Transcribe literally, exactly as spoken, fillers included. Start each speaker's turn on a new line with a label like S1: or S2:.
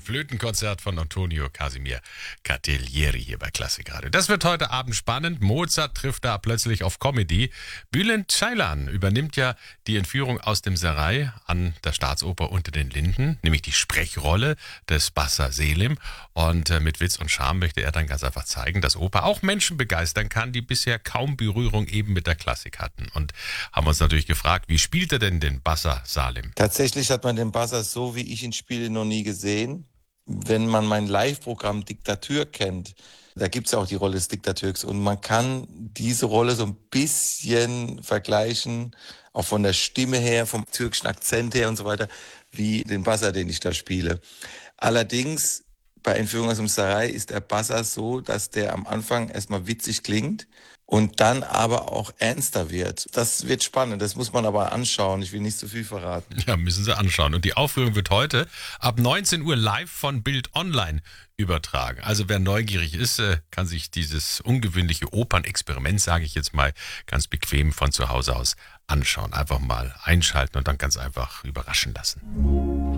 S1: Flötenkonzert von Antonio Casimir Cartellieri hier bei Klassik Radio. Das wird heute Abend spannend. Mozart trifft da plötzlich auf Comedy. Bülent Ceylan übernimmt ja die Entführung aus dem Serail an der Staatsoper Unter den Linden, nämlich die Sprechrolle des Bassa Selim. Und äh, mit Witz und Charme möchte er dann ganz einfach zeigen, dass Oper auch Menschen begeistern kann, die bisher kaum Berührung eben mit der Klassik hatten. Und haben uns natürlich gefragt, wie spielt er denn den Bassa Salim?
S2: Tatsächlich hat man den Bassa so, wie ich ihn spiele, noch nie gesehen. Wenn man mein Live-Programm Diktatur kennt, da gibt es ja auch die Rolle des Diktateurs und man kann diese Rolle so ein bisschen vergleichen, auch von der Stimme her, vom türkischen Akzent her und so weiter, wie den Bassa, den ich da spiele. Allerdings bei Entführung aus dem Serail ist der Bassa so, dass der am Anfang erstmal witzig klingt und dann aber auch ernster wird. Das wird spannend, das muss man aber anschauen. Ich will nicht zu viel verraten.
S1: Ja, müssen Sie anschauen. Und die Aufführung wird heute ab neunzehn Uhr live von Bild Online übertragen. Also wer neugierig ist, kann sich dieses ungewöhnliche Opernexperiment, sage ich jetzt mal, ganz bequem von zu Hause aus anschauen. Einfach mal einschalten und dann ganz einfach überraschen lassen.